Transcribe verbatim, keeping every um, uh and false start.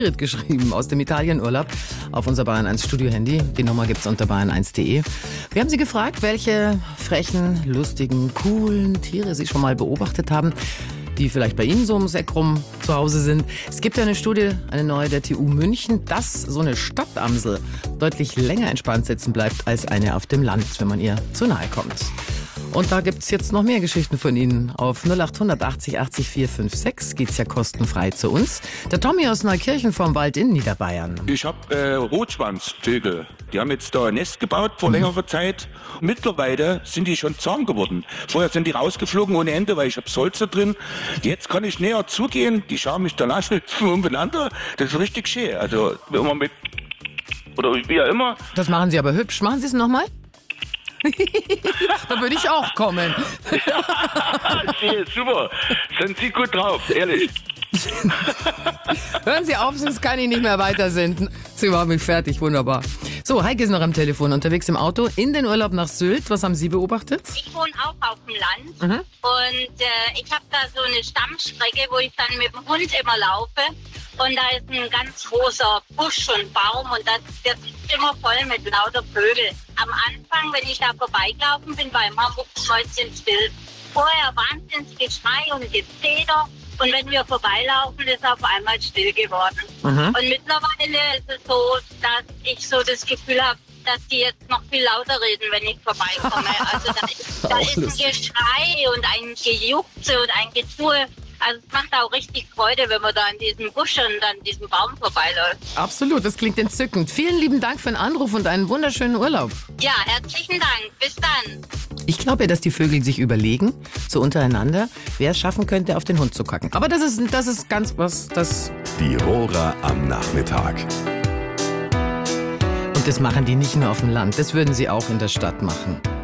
geschrieben aus dem Italienurlaub auf unser Bayern eins Studio-Handy. Die Nummer gibt's unter bayern eins punkt de. Wir haben Sie gefragt, welche frechen, lustigen, coolen Tiere Sie schon mal beobachtet haben, die vielleicht bei Ihnen so ums Eck rum zu Hause sind. Es gibt ja eine Studie, eine neue der T U München, dass so eine Stadtamsel deutlich länger entspannt sitzen bleibt als eine auf dem Land, wenn man ihr zu nahe kommt. Und da gibt's jetzt noch mehr Geschichten von Ihnen. Auf null acht hundert achtzig achtzig vier fünf sechs geht's ja kostenfrei zu uns. Der Tommy aus Neukirchen vom Wald in Niederbayern. Ich habe äh, Rotschwanzvögel. Die haben jetzt da ein Nest gebaut vor mhm. längerer Zeit. Mittlerweile sind die schon zahm geworden. Vorher sind die rausgeflogen ohne Ende, weil ich habe Solz da drin. Jetzt kann ich näher zugehen. Die schauen mich danach umeinander. Das ist richtig schön. Also wenn man mit oder wie auch immer. Das machen Sie aber hübsch. Machen Sie es nochmal? Da würde ich auch kommen. Ja, super. Sind Sie gut drauf, ehrlich. Hören Sie auf, sonst kann ich nicht mehr weitersenden. Sie machen mich fertig, wunderbar. So, Heike ist noch am Telefon, unterwegs im Auto, in den Urlaub nach Sylt. Was haben Sie beobachtet? Ich wohne auch auf dem Land mhm. und äh, ich habe da so eine Stammstrecke, wo ich dann mit dem Hund immer laufe. Und da ist ein ganz großer Busch und Baum und das wird immer voll mit lauter Vögeln. Am Anfang, wenn ich da vorbeigelaufen bin, war immer mucksmäuschenstill. Vorher wahnsinnig Geschrei und Gezeder. Und wenn wir vorbeilaufen, ist auf einmal still geworden. Mhm. Und mittlerweile ist es so, dass ich so das Gefühl habe, dass die jetzt noch viel lauter reden, wenn ich vorbeikomme. Also da ist, da ist ein Geschrei und ein Gejuckse und ein Getue. Also es macht auch richtig Freude, wenn man da in diesem Busch und an diesem Baum vorbeiläuft. Absolut, das klingt entzückend. Vielen lieben Dank für den Anruf und einen wunderschönen Urlaub. Ja, herzlichen Dank. Bis dann. Ich glaube ja, dass die Vögel sich überlegen, so untereinander, wer es schaffen könnte, auf den Hund zu kacken. Aber das ist, das ist ganz was, das... Die Rohrer am Nachmittag. Und das machen die nicht nur auf dem Land, das würden sie auch in der Stadt machen.